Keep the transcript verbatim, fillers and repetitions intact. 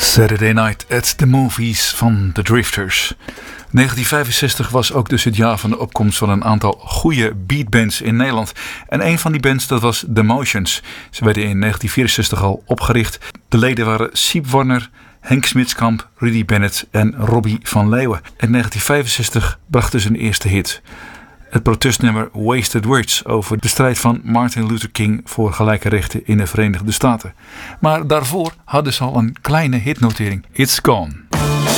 Saturday Night at the Movies van The Drifters. negentien vijfenzestig was ook dus het jaar van de opkomst van een aantal goede beatbands in Nederland. En een van die bands, dat was The Motions. Ze werden in negentien vierenzestig al opgericht. De leden waren Siep Warner, Henk Smitskamp, Rudy Bennett en Robbie van Leeuwen. In negentien vijfenzestig brachten ze een eerste hit. Het protestnummer Wasted Words over de strijd van Martin Luther King voor gelijke rechten in de Verenigde Staten. Maar daarvoor hadden ze al een kleine hitnotering. It's Gone.